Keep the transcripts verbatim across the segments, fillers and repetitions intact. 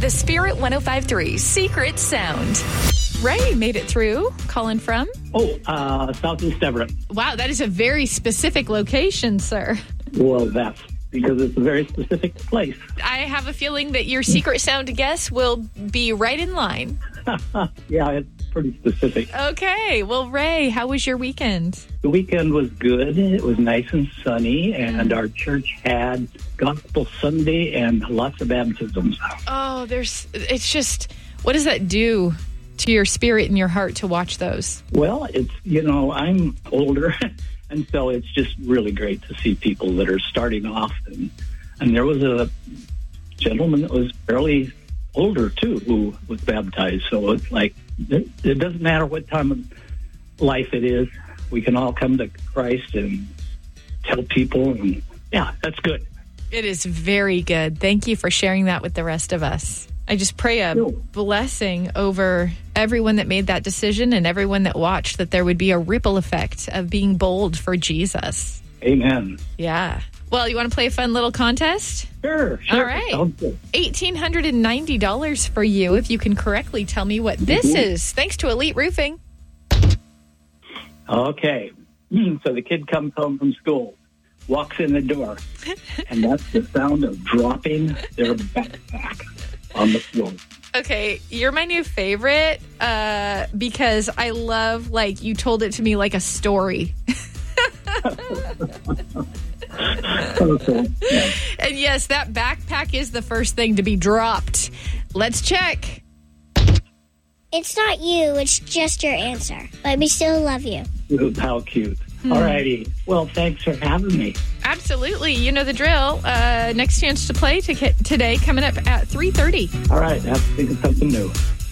The Spirit one oh five point three Secret Sound. Ray made it through. Calling from? Oh, uh, Southeast Everett. Wow, that is a very specific location, sir. Well, that's because it's a very specific place. I have a feeling that your Secret Sound guess will be right in line. Yeah, it's pretty specific. Okay. Well, Ray, how was your weekend? The weekend was good. It was nice and sunny, and our church had Gospel Sunday and lots of baptisms. Oh, there's, it's just, what does that do to your spirit and your heart to watch those? Well, it's, you know, I'm older, and so it's just really great to see people that are starting off. And, and there was a gentleman that was fairly older, too, who was baptized. So it's like, it, it doesn't matter what time of life it is. We can all come to Christ and tell people. And yeah, that's good. It is very good. Thank you for sharing that with the rest of us. I just pray a Sure. blessing over everyone that made that decision and everyone that watched, that there would be a ripple effect of being bold for Jesus. Amen. Yeah. Well, you want to play a fun little contest? Sure, sure. All right. Sounds good. one thousand eight hundred ninety dollars for you if you can correctly tell me what this Mhm. is. Thanks to Elite Roofing. Okay. So the kid comes home from school, walks in the door, and that's the sound of dropping their backpack on the floor. Okay, you're my new favorite uh, because I love, like, you told it to me like a story. Okay. Yeah. And yes, that backpack is the first thing to be dropped. Let's check. It's not you, it's just your answer. But we still love you. How cute. All righty. Well, thanks for having me. Absolutely. You know the drill. Uh, next chance to play to get today coming up at three thirty. All right. I have to think of something new.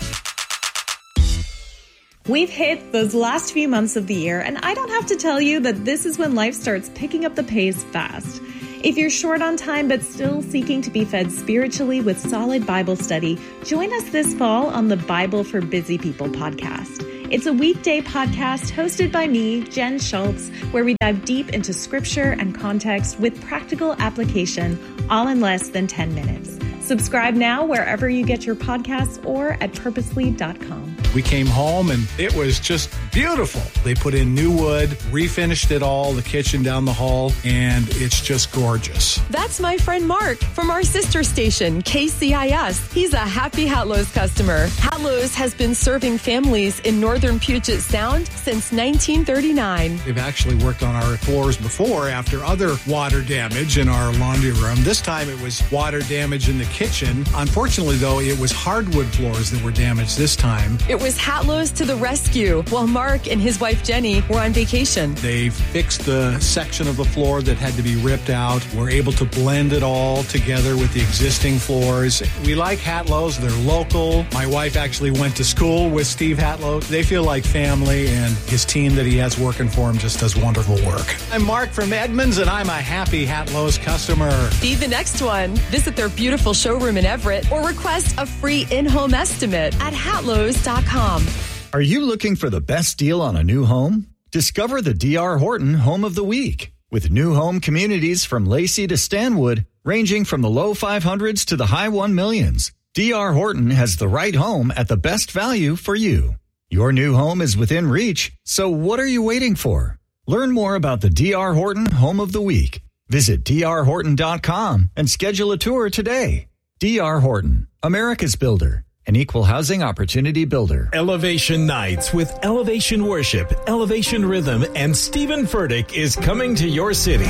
We've hit those last few months of the year, and I don't have to tell you that this is when life starts picking up the pace fast. If you're short on time but still seeking to be fed spiritually with solid Bible study, join us this fall on the Bible for Busy People podcast. It's a weekday podcast hosted by me, Jen Schultz, where we dive deep into scripture and context with practical application, all in less than ten minutes. Subscribe now wherever you get your podcasts or at purposely dot com. We came home and it was just beautiful. They put in new wood, refinished it all, the kitchen down the hall, and it's just gorgeous. That's my friend Mark from our sister station, K C I S. He's a happy Hatlo's customer. Hatlo's has been serving families in northern Puget Sound since nineteen thirty-nine. They've actually worked on our floors before after other water damage in our laundry room. This time it was water damage in the kitchen. Unfortunately, though, it was hardwood floors that were damaged this time. It was Hatlo's to the rescue while Mark and his wife Jenny were on vacation. They fixed the section of the floor that had to be ripped out. We're able to blend it all together with the existing floors. We like Hatlo's. They're local. My wife actually went to school with Steve Hatlo. They feel like family, and his team that he has working for him just does wonderful work. I'm Mark from Edmonds, and I'm a happy Hatlo's customer. Be the next one. Visit their beautiful showroom in Everett or request a free in-home estimate at hatlos dot com. Are you looking for the best deal on a new home? Discover the D R Horton Home of the Week. With new home communities from Lacey to Stanwood, ranging from the low five hundreds to the high one millions, D R Horton has the right home at the best value for you. Your new home is within reach, so what are you waiting for? Learn more about the D R Horton Home of the Week. Visit D R horton dot com and schedule a tour today. D R Horton, America's builder. An equal housing opportunity builder. Elevation Nights with Elevation Worship, Elevation Rhythm, and Stephen Furtick is coming to your city.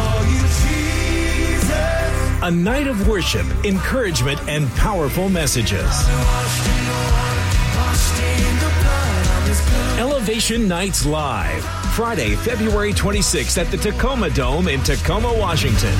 A night of worship, encouragement, and powerful messages. Elevation Nights Live, Friday, February twenty-sixth at the Tacoma Dome in Tacoma, Washington.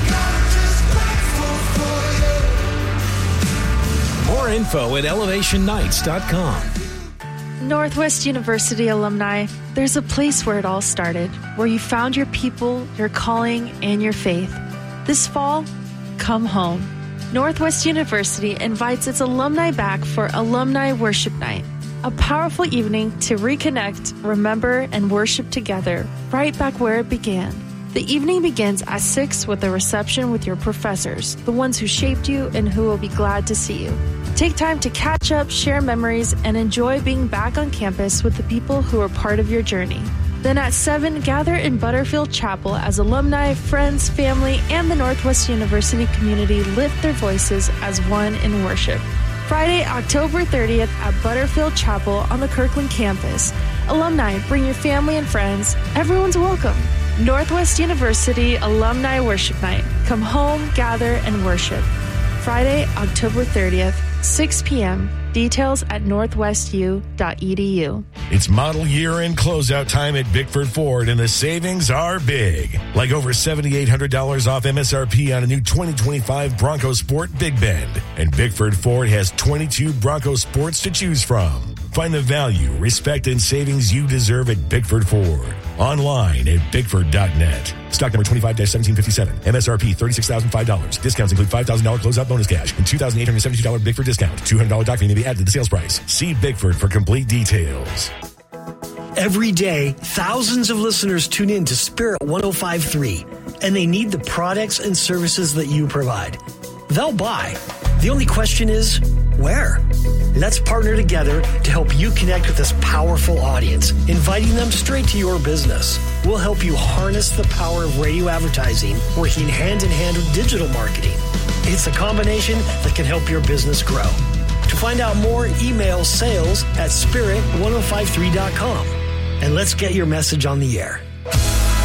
More info at elevation nights dot com. Northwest University alumni, there's a place where it all started, where you found your people, your calling, and your faith. This fall, come home. Northwest University invites its alumni back for Alumni Worship Night, a powerful evening to reconnect, remember, and worship together, right back where it began. The evening begins at six with a reception with your professors, the ones who shaped you and who will be glad to see you. Take time to catch up, share memories, and enjoy being back on campus with the people who are part of your journey. Then at seven, gather in Butterfield Chapel as alumni, friends, family, and the Northwest University community lift their voices as one in worship. Friday, October thirtieth at Butterfield Chapel on the Kirkland campus. Alumni, bring your family and friends. Everyone's welcome. Northwest University Alumni Worship Night. Come home, gather, and worship. Friday, October thirtieth, six p.m. Details at northwest u dot e d u. It's model year and closeout time at Bickford Ford, and the savings are big. Like over seven thousand eight hundred dollars off M S R P on a new twenty twenty-five Bronco Sport Big Bend. And Bickford Ford has twenty-two Bronco Sports to choose from. Find the value, respect, and savings you deserve at Bickford Ford. Online at bickford dot net. Stock number twenty-five dash seventeen fifty-seven. M S R P thirty-six thousand five dollars. Discounts include five thousand dollars closeout bonus cash and two thousand eight hundred seventy-two dollars Bickford discount. two hundred dollars doc fee may be added to the sales price. See Bickford for complete details. Every day, thousands of listeners tune in to Spirit one oh five point three, and they need the products and services that you provide. They'll buy. The only question is, where? Let's partner together to help you connect with this powerful audience, inviting them straight to your business. We'll help you harness the power of radio advertising, working hand in hand with digital marketing. It's a combination that can help your business grow. To find out more, email sales at spirit ten fifty-three dot com. And let's get your message on the air.